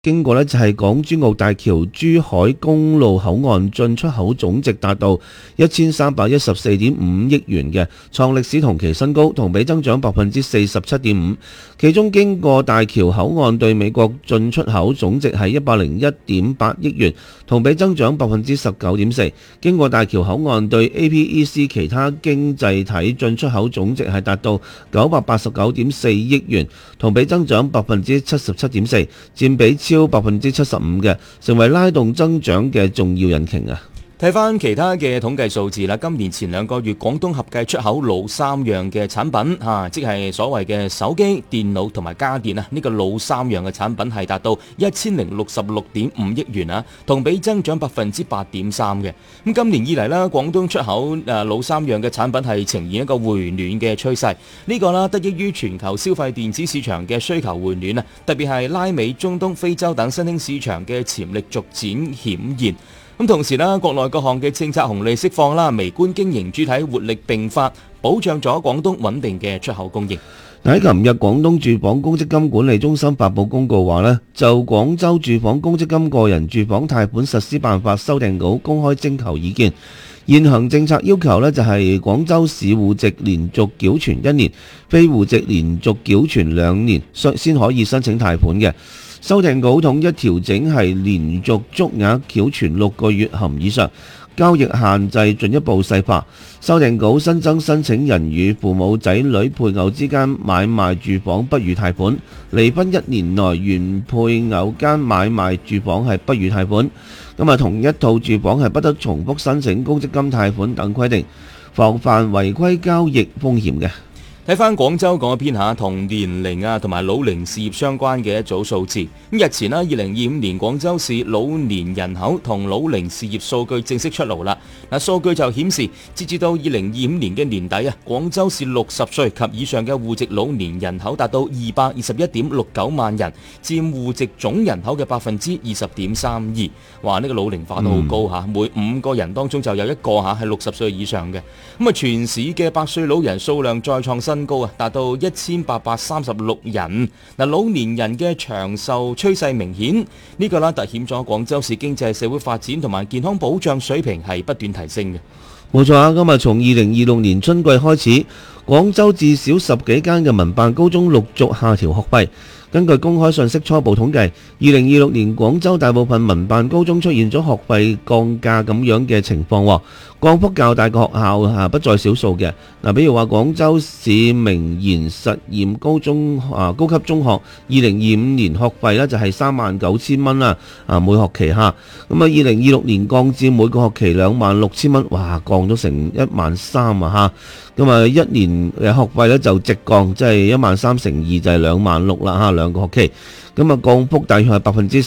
經過呢就係港珠澳大橋珠海公路口岸進出口總值達到1314.5億元嘅，創歷史同期新高，同比增長47.5%。其中經過大橋口岸對美國進出口總值係101.8億元，同比增長19.4%。經過大橋口岸對 APEC 其他經濟體進出口總值係達到989.4億元，同比增長77.4%，佔比超75%嘅，成為拉動增長嘅重要引擎啊！ 睇翻其他嘅統計數字啦，今年前2個月廣東合計出口老三樣嘅產品即係所謂嘅手機、電腦同埋家電啊，呢個老三樣嘅產品係達到1066.5億元啊，同比增長8.3%嘅。咁今年以嚟啦，廣東出口老三樣嘅產品係呈現一個回暖嘅趨勢，呢個啦得益於全球消費電子市場嘅需求回暖啊，特別係拉美、中東、非洲等新興市場嘅潛力逐漸顯現。咁同時啦，國內各項嘅政策紅利釋放啦，微觀經營主體活力並發，保障咗廣東穩定嘅出口供應。 喺琴日，廣東住房公積金管理中心發布公告話呢，就廣州住房公積金個人住房貸款實施辦法修訂稿公開徵求意見。現行政策要求呢，就係廣州市戶籍連續繳存1年，非戶籍連續繳存2年，先可以申請貸款嘅。修訂稿統一調整係連續足額繳存6個月含以上，交易限制進一步細化。修訂稿新增申請人與父母、仔女、配偶之間買賣住房不予貸款，離婚1年內原配偶間買賣住房係不予貸款。同一套住房係不得重複申請公積金貸款等規定，防範違規交易風險嘅。 睇翻廣州嗰邊同年齡同埋老齡事業相關嘅一組數字。日前啦，2025年廣州市老年人口同老齡事業數據正式出爐啦。數據就顯示，截至到2025年嘅年底廣州市60歲及以上嘅戶籍老年人口達到221.69萬人，佔戶籍總人口嘅20.32%。哇！呢個老齡化都好高每5個人當中就有1個係60歲以上嘅。全市嘅100歲老人數量再創新高達到1836人。老年人嘅長壽趨勢明顯，呢個突顯咗廣州市經濟社會發展同埋健康保障水平係不斷提升嘅。 冇錯今日從2026年春季開始，廣州至少10幾間嘅民辦高中陸續下調學費。根據公開信息初步統計，2026年廣州大部分民辦高中出現咗學費降價咁樣嘅情況，降幅較大嘅學校不在少數嘅。比如話廣州市明賢實驗高級中學2025年學費呢就係39,000蚊啦，每學期2026年降至每個學期26,000蚊，哇，降咗成13,000一年嘅學費呢就直降，即係13,000乘2就係26,000啦2個學期。降幅大約係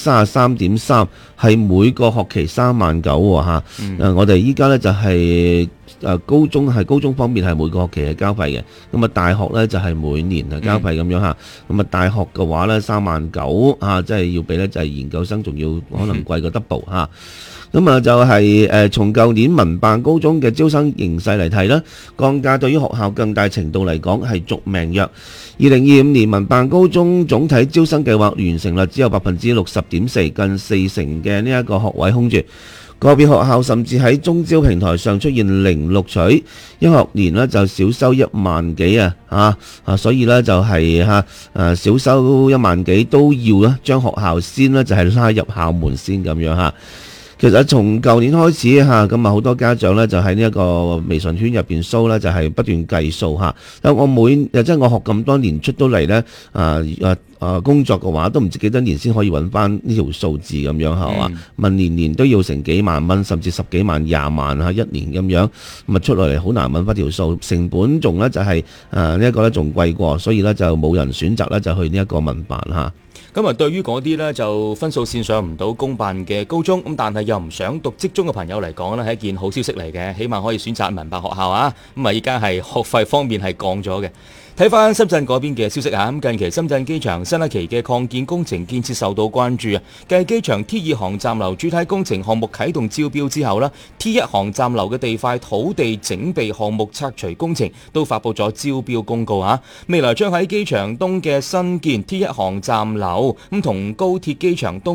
33.3%，係每個學期39,000我哋依家呢就係高中方面係每個學期係交費嘅，大學呢就係每年係交費咁樣大學嘅話呢39,000即係要比呢就係研究生仲要可能貴過 double 就係從舊年民辦高中嘅招生形勢嚟睇啦，降價對於學校更大程度嚟講係續命藥。2025年民辦高中總體招生計劃完成率只有60.4%，近40%嘅呢一個學位空缺。個別學校甚至喺中招平台上出現零錄取，一學年呢就少收1萬幾所以呢就係少收1萬幾都要將學校先呢就係拉入校門先咁樣其實從舊年開始咁好多家長呢就喺呢一個微信圈入邊搜呢就係不斷計數我我學咁多年出到嚟呢工作嘅話都唔知幾多年先可以揾翻呢條數字咁樣係嘛？問年年都要成幾萬蚊，甚至10幾萬、20萬一年咁樣，咁出落嚟好難揾翻條數，成本仲呢就係呢一個呢仲貴過，所以呢就冇人選擇呢就去呢一個民辦咁對於嗰啲呢就分數線上唔到公辦嘅高中，但係又唔想讀職中嘅朋友嚟講呢係一件好消息嚟嘅，起碼可以選擇民辦學校咁依家係學費方面係降咗嘅。 睇翻深圳嗰邊嘅消息啊，咁近期深圳機場新一期嘅擴建工程建設受到關注啊。繼機場 T2 航站樓主體工程項目啟動招標之後啦，T1 航站樓嘅地塊土地整備項目拆除工程都發佈咗招標公告啊。未來將喺機場東嘅新建 T1 航站樓咁同高鐵機場東